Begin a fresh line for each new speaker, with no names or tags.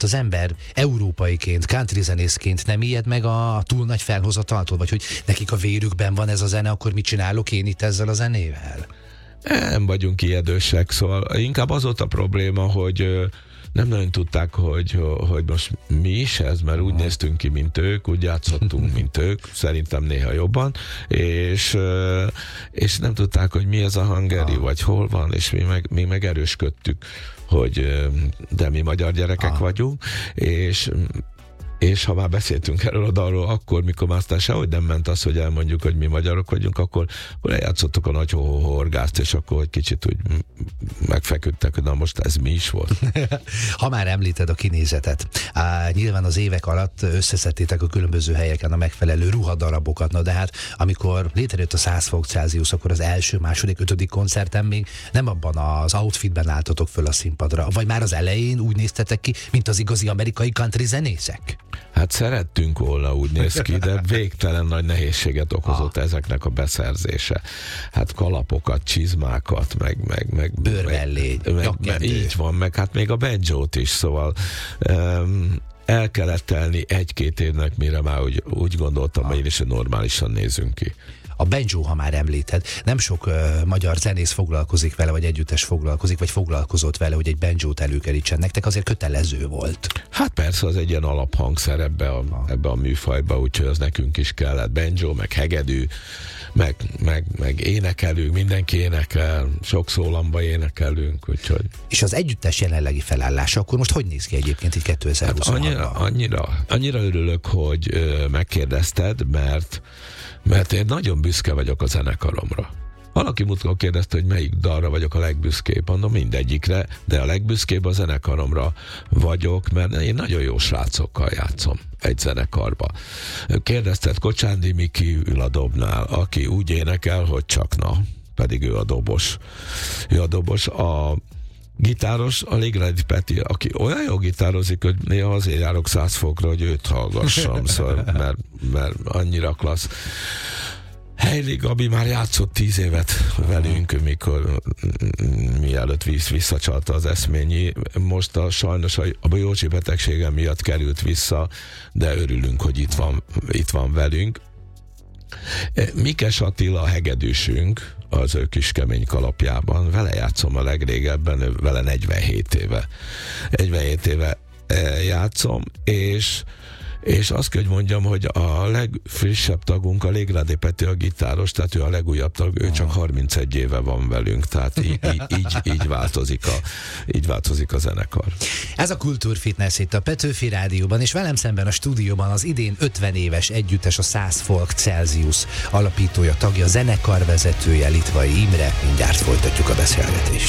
az ember európaiként, country zenészként nem ijed meg a túl nagy felhozataltól, vagy hogy nekik a vérükben van ez a zene, akkor mit csinálok én itt ezzel a zenével?
Nem vagyunk ijedősek, szóval inkább az volt a probléma, hogy nem nagyon tudták, hogy most mi is ez, mert úgy néztünk ki, mint ők, úgy játszottunk, mint ők, szerintem néha jobban, és nem tudták, hogy mi ez a hangeri, vagy hol van, és mi meg erősködtük, hogy de mi magyar gyerekek vagyunk, és ha már beszéltünk erről a dalról, akkor, mikor már aztán sehogy nem ment az, hogy elmondjuk, hogy mi magyarok vagyunk, akkor eljátszottuk a nagy horgást, és akkor egy kicsit úgy megfeküdtek, hogy na most ez mi is volt.
Ha már említed a kinézetet, nyilván az évek alatt összeszedtétek a különböző helyeken a megfelelő ruhadarabokat, na de hát amikor létrejött a 100 fok Celsius, akkor az első, második, 5. koncerten még nem abban az outfitben álltatok föl a színpadra, vagy már az elején úgy néztetek ki, mint az igazi amerikai country zenészek?
Hát szerettünk volna, úgy néz ki, de végtelen nagy nehézséget okozott ezeknek a beszerzése. Hát kalapokat, csizmákat, meg
bőrmellény,
így van, meg hát még a banjót is, szóval el kellett telni 1-2 évnek, mire már úgy gondoltam, hogy én is normálisan nézünk ki.
A banjo, ha már említed, nem sok magyar zenész foglalkozik vele, vagy együttes foglalkozik, vagy foglalkozott vele, hogy egy banjót előkerítsen. Nektek azért kötelező volt.
Hát persze, az egy ilyen alaphangszer ebbe a műfajba, úgyhogy az nekünk is kellett. Banjo, meg hegedű, meg énekelünk, mindenki énekel, sok szólamban énekelünk, úgyhogy... És
az együttes jelenlegi felállása, akkor most hogy néz ki egyébként így 2026-ban?
Hát annyira örülök, hogy megkérdezted, mert én nagyon büszke vagyok a zenekaromra. Valaki múltkor kérdezte, hogy melyik dalra vagyok a legbüszkébb, mondom mindegyikre, de a legbüszkébb a zenekaromra vagyok, mert én nagyon jó srácokkal játszom egy zenekarba. Kérdezted, Kocsándi Miki ül a dobnál, aki úgy énekel, hogy csak na, pedig ő a dobos. A gitáros, a Légredi Peti, aki olyan jó gitározik, hogy néha azért járok 100 fokra, hogy őt hallgassam, szóval, mert annyira klassz. Heili Gabi már játszott 10 évet velünk, mielőtt visszacsalta az eszményi. Most sajnos a Józsi betegsége miatt került vissza, de örülünk, hogy itt van velünk. Mikes Attila a hegedűsünk, az ő kis kemény kalapjában, vele játszom a legrégebben, vele 47 éve. 47 éve játszom, és azt kell, hogy mondjam, hogy a legfrissebb tagunk, a Légredi Peti a gitáros, tehát ő a legújabb tag, ő csak 31 éve van velünk, tehát így változik a zenekar.
Ez a Kultúrfitness itt a Petőfi Rádióban, és velem szemben a stúdióban az idén 50 éves együttes, a 100 Folk Celsius alapítója, tagja, zenekarvezetője, Litvai Imre. Mindjárt folytatjuk a beszélgetést.